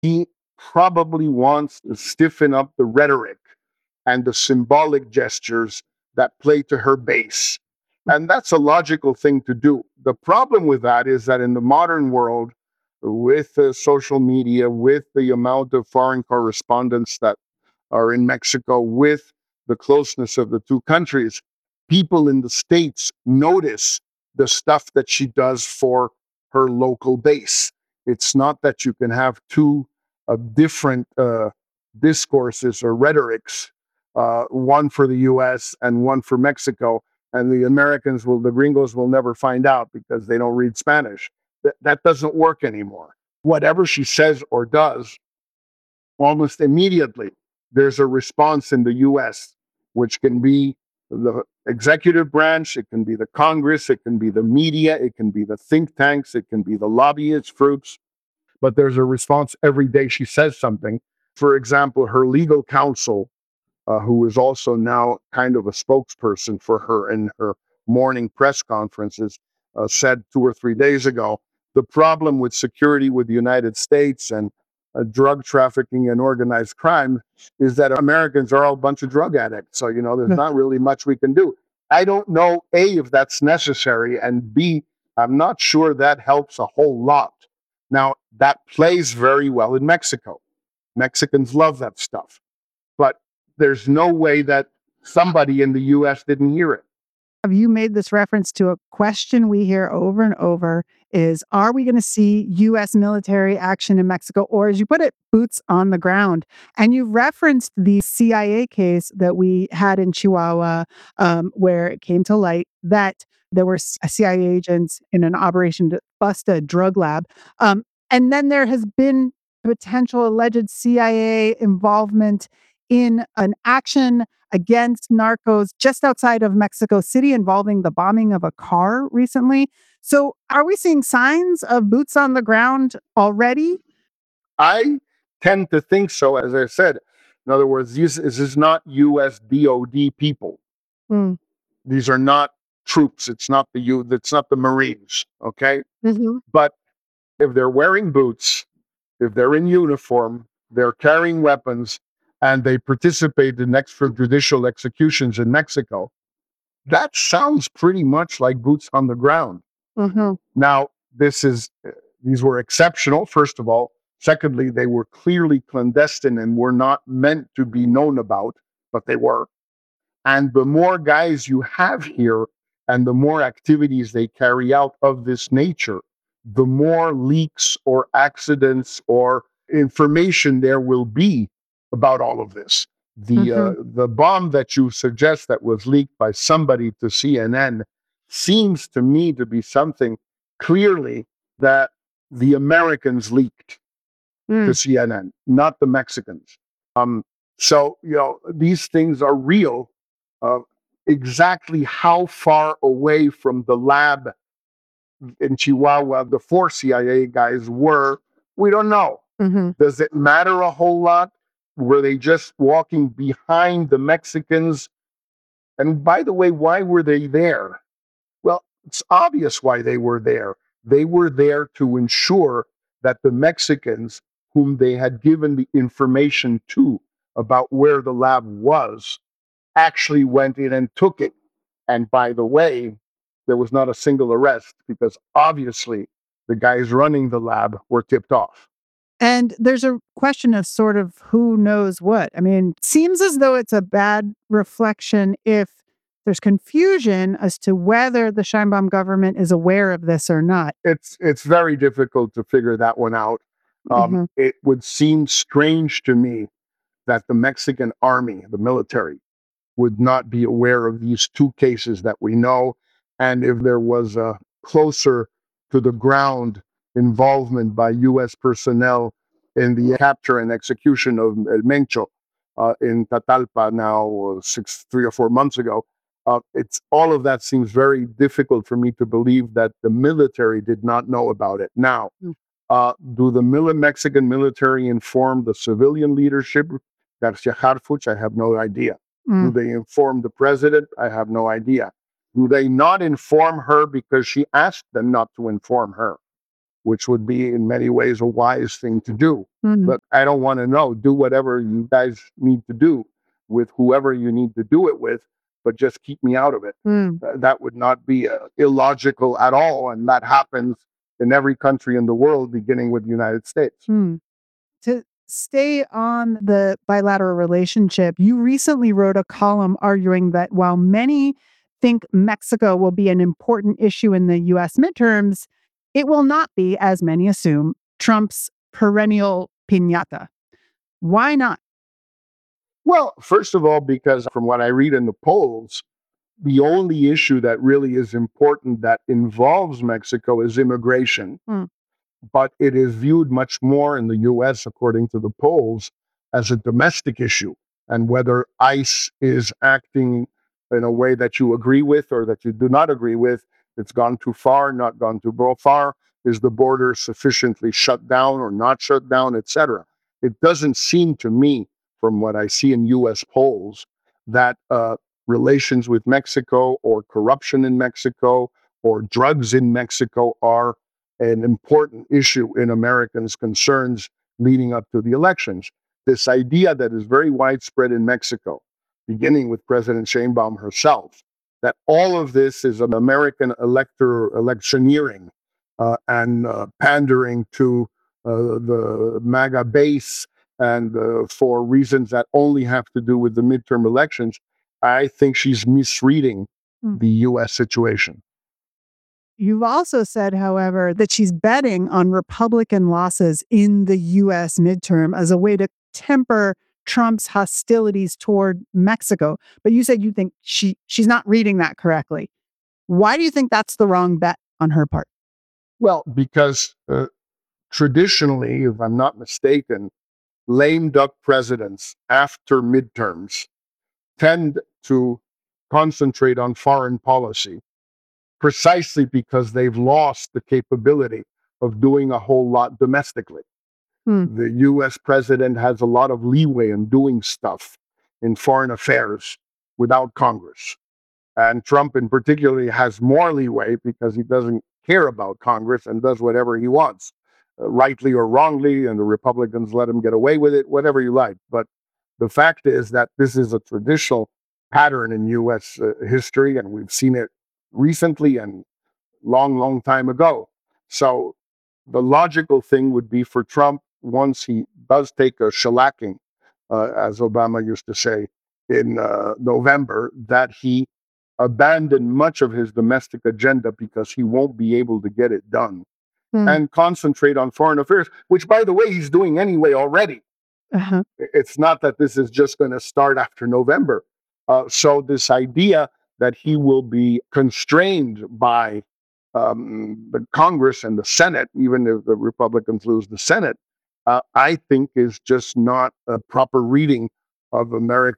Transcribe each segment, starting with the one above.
He probably wants to stiffen up the rhetoric and the symbolic gestures that play to her base. And that's a logical thing to do. The problem with that is that in the modern world, with social media, with the amount of foreign correspondents that are in Mexico, with the closeness of the two countries, people in the States notice the stuff that she does for her local base. It's not that you can have two different discourses or rhetorics, one for the US and one for Mexico, and the gringos will never find out because they don't read Spanish. That doesn't work anymore. Whatever she says or does, almost immediately, there's a response in the US, which can be the executive branch, it can be the Congress, it can be the media, it can be the think tanks, it can be the lobbyist groups, but there's a response every day she says something. For example, her legal counsel, who is also now kind of a spokesperson for her in her morning press conferences, said 2 or 3 days ago the problem with security with the United States and drug trafficking and organized crime is that Americans are all a bunch of drug addicts. So, there's not really much we can do. I don't know, A, if that's necessary, and B, I'm not sure that helps a whole lot. Now, that plays very well in Mexico. Mexicans love that stuff. But there's no way that somebody in the US didn't hear it. Have you made this reference to a question we hear over and over is, are we going to see U.S. military action in Mexico? Or as you put it, boots on the ground. And you referenced the CIA case that we had in Chihuahua, where it came to light that there were CIA agents in an operation to bust a drug lab. And then there has been potential alleged CIA involvement in an action against narcos just outside of Mexico City involving the bombing of a car recently. So are we seeing signs of boots on the ground already? I tend to think so, as I said. In other words, this is not US DOD people. Mm. These are not troops. It's not the Marines. Okay. Mm-hmm. But if they're wearing boots, if they're in uniform, they're carrying weapons, and they participate in extrajudicial executions in Mexico, that sounds pretty much like boots on the ground. Mm-hmm. Now, these were exceptional, first of all. Secondly, they were clearly clandestine and were not meant to be known about, but they were. And the more guys you have here and the more activities they carry out of this nature, the more leaks or accidents or information there will be about all of this. The bomb that you suggest that was leaked by somebody to CNN seems to me to be something clearly that the Americans leaked to CNN, not the Mexicans. So, these things are real. Uh, exactly how far away from the lab in Chihuahua the four CIA guys were, we don't know. Mm-hmm. Does it matter a whole lot? Were they just walking behind the Mexicans? And by the way, why were they there? Well, it's obvious why they were there. They were there to ensure that the Mexicans, whom they had given the information to about where the lab was, actually went in and took it. And by the way, there was not a single arrest because obviously the guys running the lab were tipped off. And there's a question of sort of who knows what. I mean, it seems as though it's a bad reflection if there's confusion as to whether the Sheinbaum government is aware of this or not. It's very difficult to figure that one out. Mm-hmm. It would seem strange to me that the Mexican army, the military, would not be aware of these two cases that we know. And if there was a closer to the ground involvement by US personnel in the capture and execution of El Mencho in Tatalpa now 3 or 4 months ago, it's all of that seems very difficult for me to believe that the military did not know about it. Now, do the Mexican military inform the civilian leadership? Garcia Harfuch, I have no idea. Do they inform the president? I have no idea. Do they not inform her because she asked them not to inform her, which would be in many ways a wise thing to do? Mm, Look, I don't want to know. Do whatever you guys need to do with whoever you need to do it with, but just keep me out of it. mm, That would not be illogical at all. And that happens in every country in the world, beginning with the United States. mm. To stay on the bilateral relationship, you recently wrote a column arguing that while many think Mexico will be an important issue in the US midterms, it will not be, as many assume, Trump's perennial piñata. Why not? Well, first of all, because from what I read in the polls, the only issue that really is important that involves Mexico is immigration. Mm, But it is viewed much more in the US, according to the polls, as a domestic issue. And whether ICE is acting in a way that you agree with or that you do not agree with, it's gone too far, not gone too far, is the border sufficiently shut down or not shut down, etc. It doesn't seem to me, from what I see in US polls, that relations with Mexico or corruption in Mexico or drugs in Mexico are an important issue in Americans' concerns leading up to the elections. This idea that is very widespread in Mexico, beginning with President Sheinbaum herself, that all of this is an American electioneering and pandering to the MAGA base and for reasons that only have to do with the midterm elections, I think she's misreading mm. the US situation. You've also said, however, that she's betting on Republican losses in the US midterm as a way to temper Trump's hostilities toward Mexico. But you said you think she's not reading that correctly. Why do you think that's the wrong bet on her part? Well, because traditionally, if I'm not mistaken, lame duck presidents after midterms tend to concentrate on foreign policy precisely because they've lost the capability of doing a whole lot domestically. Hmm. The US president has a lot of leeway in doing stuff in foreign affairs without Congress. And Trump, in particular, has more leeway because he doesn't care about Congress and does whatever he wants, rightly or wrongly, and the Republicans let him get away with it, whatever you like. But the fact is that this is a traditional pattern in US history, and we've seen it recently and long time ago. So the logical thing would be for Trump, once he does take a shellacking, as Obama used to say in November, that he abandon much of his domestic agenda because he won't be able to get it done Hmm. and concentrate on foreign affairs, which, by the way, he's doing anyway already. Uh-huh. It's not that this is just going to start after November. So, this idea that he will be constrained by the Congress and the Senate, even if the Republicans lose the Senate, I think is just not a proper reading of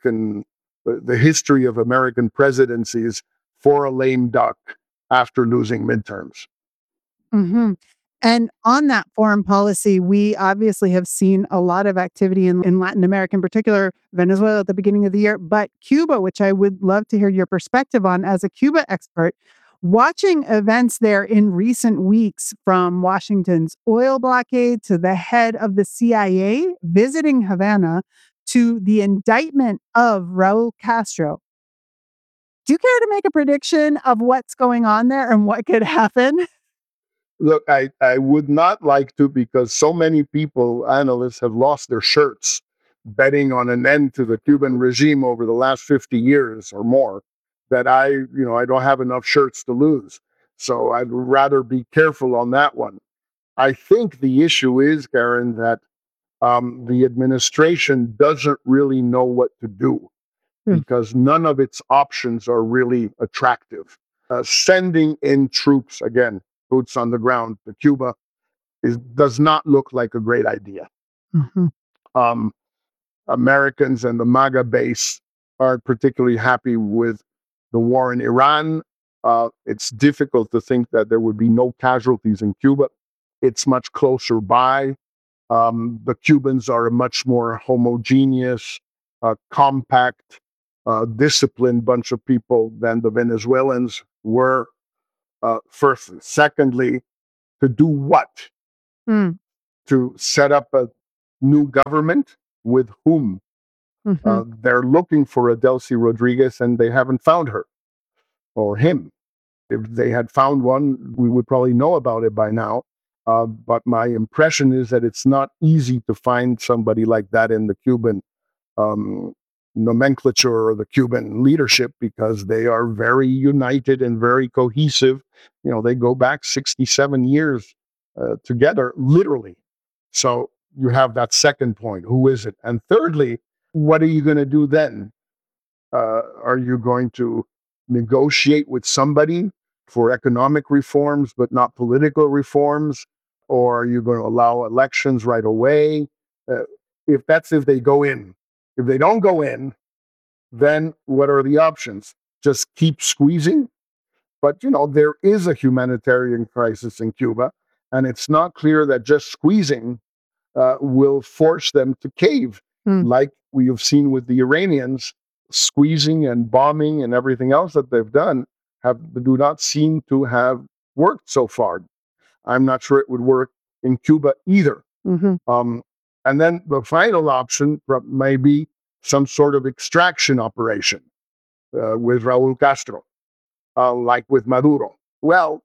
the history of American presidencies for a lame duck after losing midterms. Hmm. And on that foreign policy, we obviously have seen a lot of activity in Latin America, in particular, Venezuela at the beginning of the year, but Cuba, which I would love to hear your perspective on as a Cuba expert. Watching events there in recent weeks, from Washington's oil blockade to the head of the CIA visiting Havana to the indictment of Raul Castro. Do you care to make a prediction of what's going on there and what could happen? Look, I would not like to because so many people, analysts, have lost their shirts betting on an end to the Cuban regime over the last 50 years or more that I don't have enough shirts to lose. So I'd rather be careful on that one. I think the issue is, Karen, that the administration doesn't really know what to do Hmm. because none of its options are really attractive. Sending in troops, again, boots on the ground to Cuba, does not look like a great idea. Mhm. Um, Americans and the MAGA base aren't particularly happy with the war in Iran. It's difficult to think that there would be no casualties in Cuba. It's much closer by. The Cubans are a much more homogeneous, compact, disciplined bunch of people than the Venezuelans were. First, secondly, to do what? Mm. To set up a new government with whom. They're looking for a Delcy Rodriguez and they haven't found her or him. If they had found one, we would probably know about it by now. But my impression is that it's not easy to find somebody like that in the Cuban um, nomenclature or the Cuban leadership because they are very united and very cohesive. They go back 67 years together, literally. So you have that second point. Who is it? And thirdly, what are you going to do then? Are you going to negotiate with somebody for economic reforms, but not political reforms? Or are you going to allow elections right away? If they go in. If they don't go in, then what are the options? Just keep squeezing? But, there is a humanitarian crisis in Cuba, and it's not clear that just squeezing will force them to cave, like we have seen with the Iranians. Squeezing and bombing and everything else that they've done do not seem to have worked so far. I'm not sure it would work in Cuba either. And then the final option may be some sort of extraction operation with Raul Castro, like with Maduro. Well,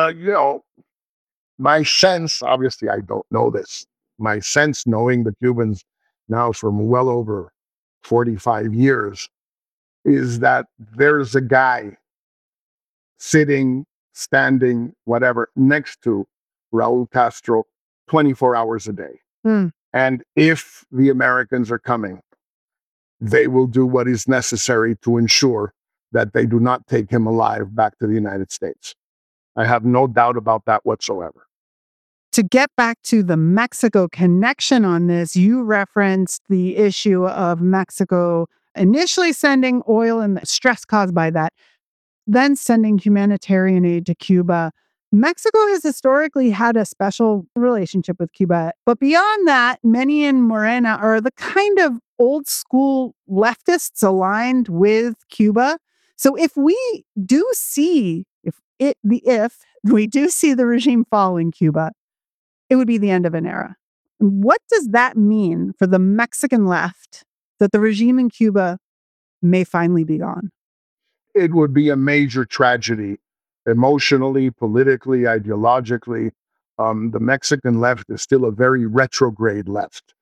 my sense, obviously I don't know this, my sense, knowing the Cubans now from well over 45 years, is that there's a guy sitting, standing, whatever, next to Raul Castro 24 hours a day. And if the Americans are coming, they will do what is necessary to ensure that they do not take him alive back to the United States. I have no doubt about that whatsoever. To get back to the Mexico connection on this, you referenced the issue of Mexico initially sending oil and the stress caused by that, then sending humanitarian aid to Cuba. Mexico has historically had a special relationship with Cuba. But beyond that, many in Morena are the kind of old school leftists aligned with Cuba. So if we do see, if we do see the regime fall in Cuba, it would be the end of an era. What does that mean for the Mexican left that the regime in Cuba may finally be gone? It would be a major tragedy, emotionally, politically, ideologically. The Mexican left is still a very retrograde left.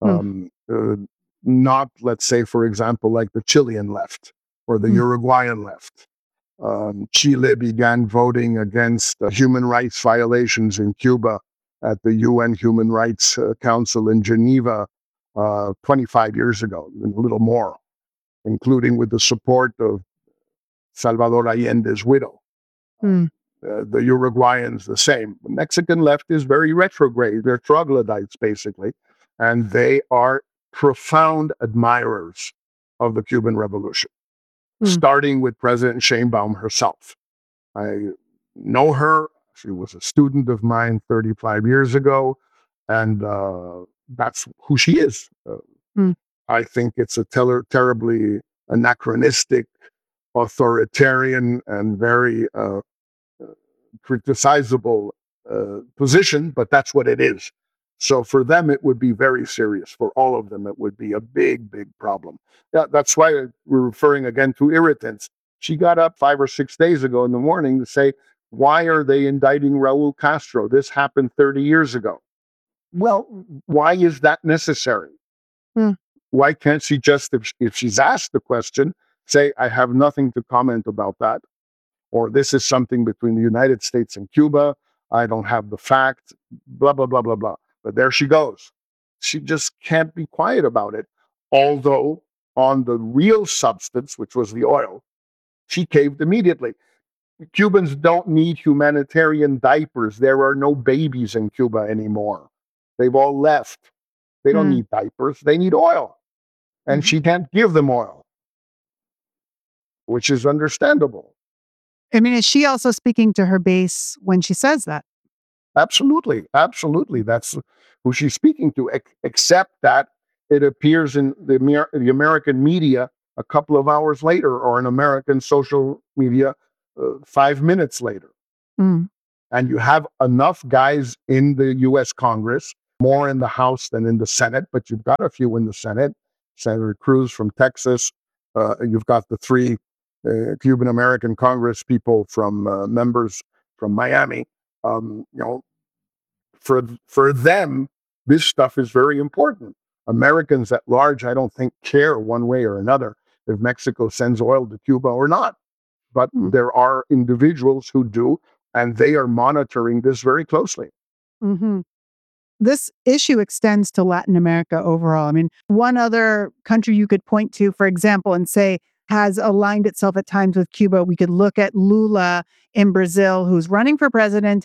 Not, let's say, for example, like the Chilean left or the Uruguayan left. Chile began voting against human rights violations in Cuba at the UN Human Rights Council in Geneva 25 years ago, a little more, including with the support of Salvador Allende's widow. The Uruguayans, the same. The Mexican left is very retrograde. They're troglodytes, basically, and they are profound admirers of the Cuban Revolution, starting with President Sheinbaum herself. I know her. She was a student of mine 35 years ago, and that's who she is. I think it's a terribly anachronistic, authoritarian, and very criticizable position, but that's what it is. So for them, it would be very serious. For all of them, it would be a big, big problem. That's why we're referring again to irritants. She got up 5 or 6 days ago in the morning to say, why are they indicting Raul Castro? This happened 30 years ago. Well, why is that necessary? Why can't she just, if she's asked the question, say, I have nothing to comment about that? Or this is something between the United States and Cuba. I don't have the facts, blah, blah, blah, blah, blah. But there she goes. She just can't be quiet about it. Although on the real substance, which was the oil, she caved immediately. Cubans don't need humanitarian diapers. There are no babies in Cuba anymore. They've all left. They don't need diapers. They need oil. And she can't give them oil, which is understandable. I mean, is she also speaking to her base when she says that? Absolutely. Absolutely. That's who she's speaking to, except that it appears in the American media a couple of hours later, or in American social media 5 minutes later. And you have enough guys in the U.S. Congress more in the House than in the Senate, but you've got a few in the Senate. Senator Cruz from Texas. You've got the three Cuban American Congress people from members from Miami. You know, for them, this stuff is very important. Americans at large, I don't think, care one way or another if Mexico sends oil to Cuba or not. But Mm. there are individuals who do, and they are monitoring this very closely. Mhm. This issue extends to Latin America overall. I mean, one other country you could point to, for example, and say has aligned itself at times with Cuba, we could look at Lula in Brazil, who's running for president.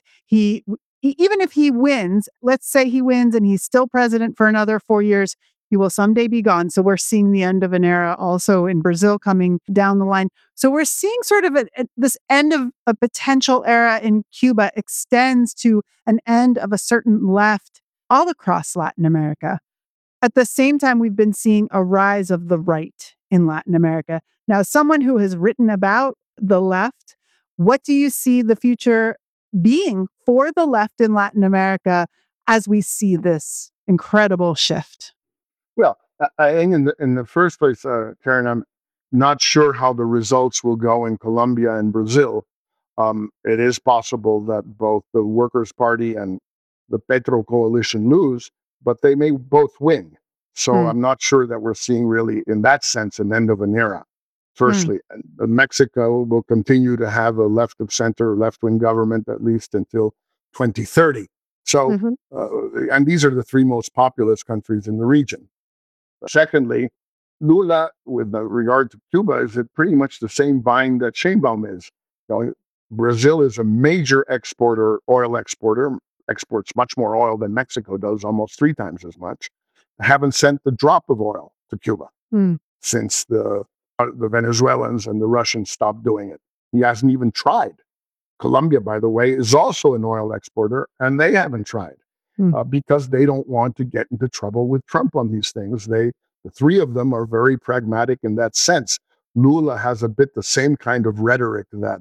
Even if he wins, let's say he wins and he's still president for another 4 years, he will someday be gone. So we're seeing the end of an era also in Brazil coming down the line. So we're seeing sort of this end of a potential era in Cuba extends to an end of a certain left all across Latin America. At the same time, we've been seeing a rise of the right in Latin America. Now, as someone who has written about the left, what do you see the future being for the left in Latin America as we see this incredible shift? Well, I think in the first place, Karen, I'm not sure how the results will go in Colombia and Brazil. It is possible that both the Workers' Party and the Petro coalition lose, but they may both win. So Mm, I'm not sure that we're seeing really, in that sense, an end of an era. mm, Firstly, and Mexico will continue to have a left of center, left wing government at least until 2030. So, mhm, and these are the three most populous countries in the region. Secondly, Lula, with regard to Cuba, is at pretty much the same bind that Sheinbaum is. You know, Brazil is a major exporter, oil exporter, exports much more oil than Mexico does, almost three times as much. Haven't sent a drop of oil to Cuba mm, since the Venezuelans and the Russians stopped doing it. He hasn't even tried. Colombia, by the way, is also an oil exporter, and they haven't tried mm, because they don't want to get into trouble with Trump on these things. The three of them are very pragmatic in that sense. Lula has a bit the same kind of rhetoric that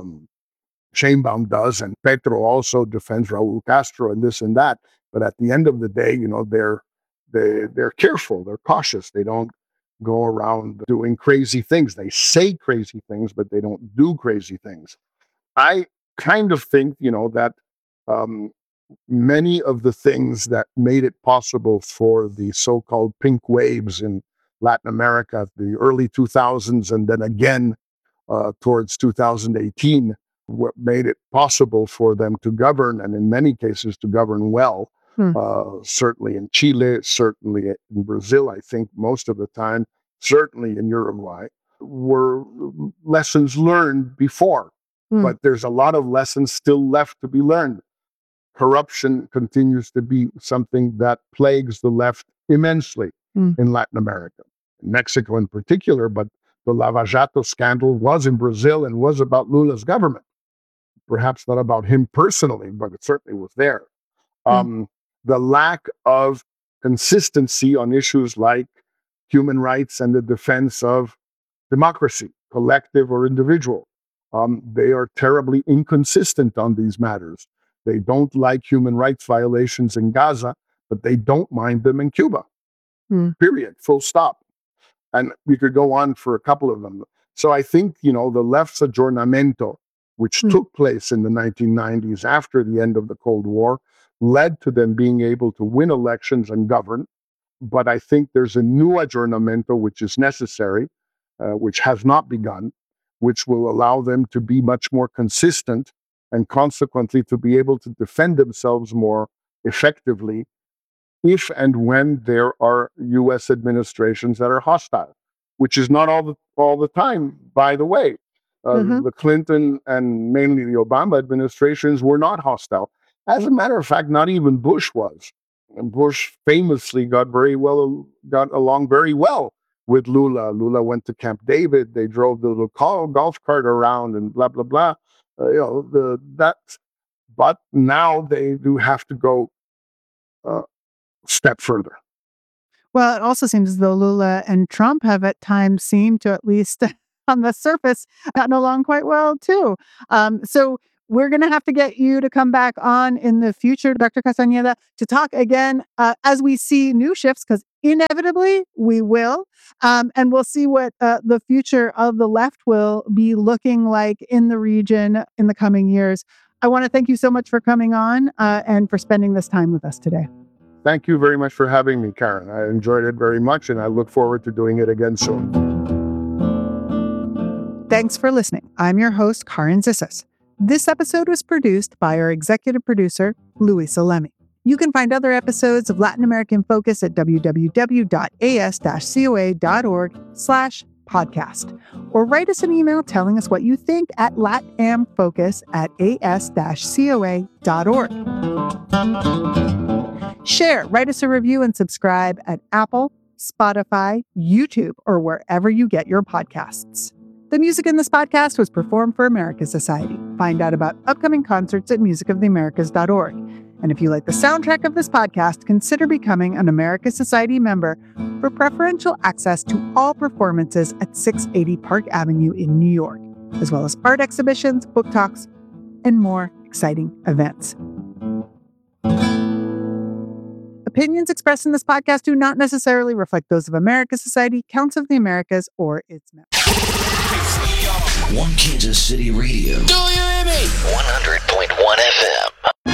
Sheinbaum does, and Petro also defends Raul Castro and this and that. But at the end of the day, you know, they're careful, they're cautious. They don't go around doing crazy things. They say crazy things, but they don't do crazy things. I kind of think, you know, that um, many of the things that made it possible for the so-called pink waves in Latin America, the early 2000s, and then again towards 2018, what made it possible for them to govern, and in many cases to govern well, mm, certainly in Chile, certainly in Brazil, I think most of the time, certainly in Uruguay, were lessons learned before. mm, But there's a lot of lessons still left to be learned. Corruption continues to be something that plagues the left immensely mm, in Latin America, in Mexico in particular, but the Lava Jato scandal was in Brazil and was about Lula's government. Perhaps not about him personally, but it certainly was there. mm, Um, the lack of consistency on issues like human rights and the defense of democracy, collective or individual. They are terribly inconsistent on these matters. They don't like human rights violations in Gaza, but they don't mind them in Cuba. mm, Period. Full stop. And we could go on for a couple of them. So I think, you know, the left's aggiornamento, which mm, took place in the 1990s after the end of the Cold War, led to them being able to win elections and govern. But I think there's a new aggiornamento which is necessary, which has not begun, which will allow them to be much more consistent and consequently to be able to defend themselves more effectively if and when there are U.S. administrations that are hostile, which is not all the time, by the way. mhm, The Clinton and mainly the Obama administrations were not hostile. As a matter of fact, not even Bush was. And Bush famously got along very well with Lula. Lula went to Camp David. They drove the little golf cart around and blah blah blah. You know that. But now they do have to go uh, step further. Well, it also seems as though Lula and Trump have at times seemed to, at least on the surface, gotten along quite well too. So we're going to have to get you to come back on in the future, Dr. Castañeda, to talk again as we see new shifts, because inevitably we will. And we'll see what the future of the left will be looking like in the region in the coming years. I want to thank you so much for coming on and for spending this time with us today. Thank you very much for having me, Karen. I enjoyed it very much, and I look forward to doing it again soon. Thanks for listening. I'm your host, Karen Zissis. This episode was produced by our executive producer, Luisa Lemy. You can find other episodes of Latin American Focus at www.as-coa.org/podcast, or write us an email telling us what you think at latamfocus@as-coa.org. Share, write us a review, and subscribe at Apple, Spotify, YouTube, or wherever you get your podcasts. The music in this podcast was performed for America Society. Find out about upcoming concerts at musicoftheamericas.org. And if you like the soundtrack of this podcast, consider becoming an America Society member for preferential access to all performances at 680 Park Avenue in New York, as well as art exhibitions, book talks, and more exciting events. Opinions expressed in this podcast do not necessarily reflect those of America Society, Council of the Americas, or its members. One Kansas City Radio. Do you hear me? 100.1 FM.